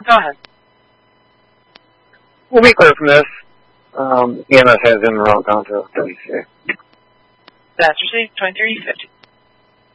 Go ahead. We'll be clear from this. EMS has him around down to 36. That's received 2350.